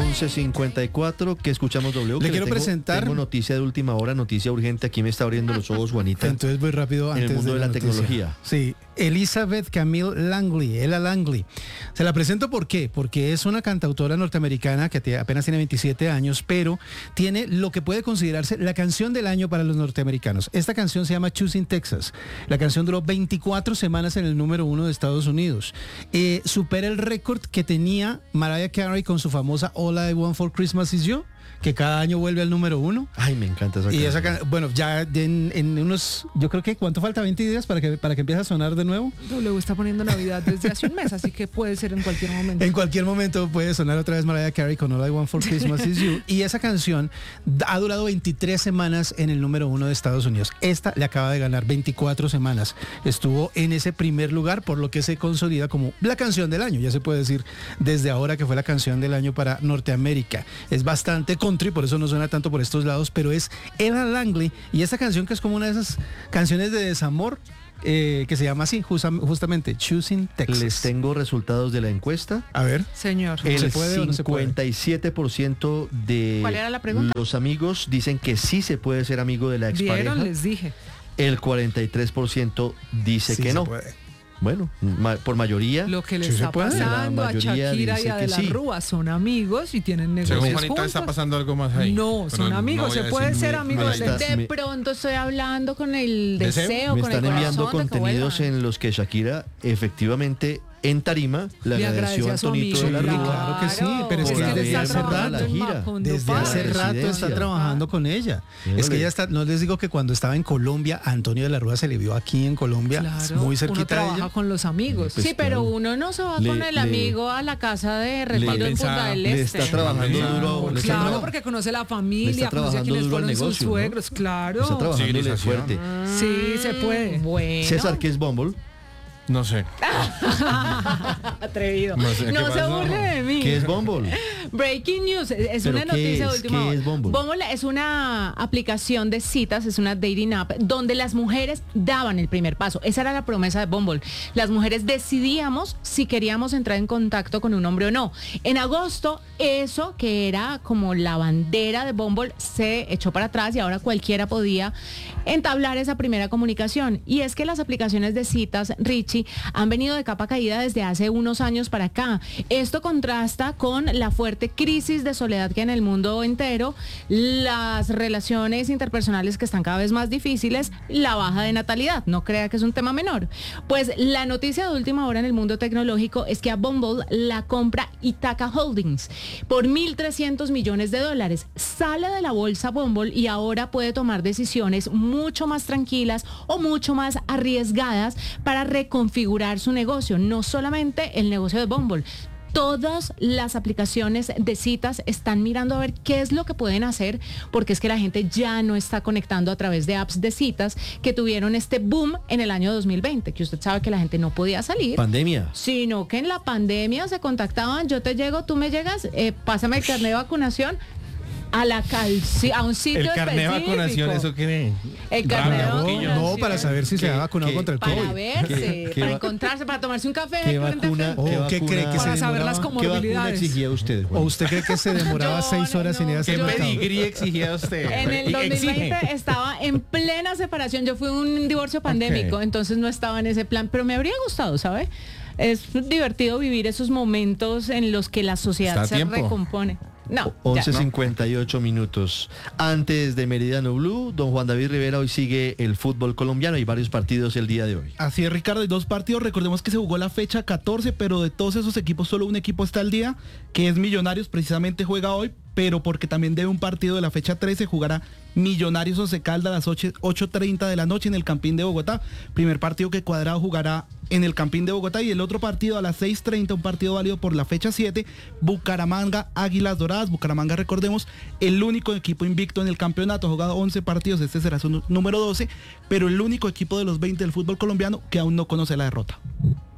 11:54, que escuchamos W. Le quiero presentar. Tengo noticia de última hora, noticia urgente. Aquí me está abriendo los ojos, Juanita. Entonces voy rápido En antes el mundo de la noticia. tecnología. Sí, Elizabeth Camille Langley, Ella Langley. Se la presento ¿por qué? Porque es una cantautora norteamericana que apenas tiene 27 años, pero tiene lo que puede considerarse la canción del año para los norteamericanos. Esta canción se llama Choosing Texas. La canción duró 24 semanas en el número 1 de Estados Unidos. Supera el récord que tenía Mariah Carey con su famosa All I Want for Christmas Is You, que cada año vuelve al número 1. Ay, me encanta esa Y canción. bueno, ya en unos, yo creo que ¿cuánto falta? 20 días para que empiece a sonar de nuevo. W está poniendo Navidad desde hace un mes, así que puede ser en cualquier momento. En cualquier momento puede sonar otra vez Mariah Carey con All I Want for Christmas Is You. Y esa canción ha durado 23 semanas en el número 1 de Estados Unidos. Esta le acaba de ganar 24 semanas. Estuvo en ese primer lugar, por lo que se consolida como la canción del año. Ya se puede decir desde ahora que fue la canción del año para Norteamérica. Es bastante country, por eso no suena tanto por estos lados, pero es Ella Langley. Y esta canción que es como una de esas canciones de desamor, que se llama así, justamente, Choosing Texas. Les tengo resultados de la encuesta. A ver. Señor. El ¿Se puede o no se puede? 57% de ¿Cuál era la pregunta? los amigos dicen que sí se puede ser amigo de la expareja. ¿Vieron? Les dije. El 43% dice Sí que se no. puede. Bueno, por mayoría. Lo que le Sí se está puede. pasando La a mayoría Shakira y dice a que De la sí. Rúa son amigos y tienen negocios Según Juanita juntos. está pasando algo más ahí. No, Pero son amigos, voy a se puede decir ser mi- amigo ahí de está. Me- Pronto estoy hablando con el ¿Deseo? deseo, Me con están el enviando corazón de que contenidos vuelvan. en los que Shakira efectivamente en tarima le Le agradeció agradece a a su Antonito de la amigo. Rúa. Claro que sí, pero es Por que haber desde hace cerrado rato la gira. Desde Para hace la rato está residencia. trabajando con ella. Es que ella está, no les digo que cuando estaba en Colombia, a Antonio de la Rúa se le vio aquí en Colombia, Claro, muy uno cerquita de trabaja ella. con los amigos. Pues Sí, pero claro. uno no se va Le- con el le- amigo a la casa de retiro en Malpensa, Punta del Le Este. está trabajando duro. Le está Claro, traba- porque conoce la le familia, está conoce a trabajando quienes duro al fueron sus negocio, ¿no? suegros, claro. Está trabajándole Civilización. fuerte. Sí, se puede. Bueno, César, ¿qué es Bumble? No sé. atrevido. No sé, ¿qué No se pasó? burle de mí. ¿Qué es Bumble? Breaking news, es ¿Pero una qué noticia de es? última ¿Qué hora. es Bumble? Bumble es una aplicación de citas, es una dating app donde las mujeres daban el primer paso. Esa era la promesa de Bumble. Las mujeres decidíamos si queríamos entrar en contacto con un hombre o no. En agosto, eso que era como la bandera de Bumble se echó para atrás y ahora cualquiera podía entablar esa primera comunicación. Y es que las aplicaciones de citas, Richie, han venido de capa caída desde hace unos años para acá. Esto contrasta con la fuerte crisis de soledad que hay en el mundo entero, las relaciones interpersonales que están cada vez más difíciles, la baja de natalidad. No crea que es un tema menor. Pues la noticia de última hora en el mundo tecnológico es que a Bumble la compra Ithaca Holdings por $1.300 millones. Sale de la bolsa Bumble y ahora puede tomar decisiones mucho más tranquilas o mucho más arriesgadas para reconfigurar su negocio, no solamente el negocio de Bumble. Todas las aplicaciones de citas están mirando a ver qué es lo que pueden hacer, porque es que la gente ya no está conectando a través de apps de citas que tuvieron este boom en el año 2020, que usted sabe que la gente no podía salir. Pandemia. Sino que en la pandemia se contactaban, yo te llego, tú me llegas, pásame el carnet de vacunación a un sitio El carnet de específico. vacunación, ¿eso qué? El carnet de Raro, vacunación. No, para saber si se ha vacunado contra el Para COVID. verse, ¿Qué para va- encontrarse, para tomarse un café. ¿Qué frente a vacuna, frente. Oh, ¿qué cree que se Para saber las demoraba? ¿Qué vacuna comorbilidades. exigía usted, Juan? ¿O usted cree que se demoraba Yo 6 horas sin ir a hacer no, ¿Qué yo- mercado? pedigrí exigía usted? En el 2020 estaba en plena separación. Yo fui un divorcio pandémico, Ok. entonces no estaba en ese plan, pero me habría gustado, ¿sabe? Es divertido vivir esos momentos en los que la sociedad ¿Está a se tiempo? recompone. No, ya. 11:58 minutos. Antes de Meridiano Blue, don Juan David Rivera, hoy sigue el fútbol colombiano. Hay varios partidos el día de hoy. Así es, Ricardo, hay 2 partidos. Recordemos que se jugó la fecha 14, pero de todos esos equipos solo un equipo está al día, que es Millonarios, precisamente juega hoy, pero porque también debe un partido de la fecha 13, jugará Millonarios Once Caldas a las 8:30 de la noche en el Campín de Bogotá. Primer partido que Cuadrado jugará en el Campín de Bogotá, y el otro partido a las 6:30, un partido válido por la fecha 7, Bucaramanga Águilas Doradas. Bucaramanga, recordemos, el único equipo invicto en el campeonato, ha jugado 11 partidos, este será su número 12, pero el único equipo de los 20 del fútbol colombiano que aún no conoce la derrota.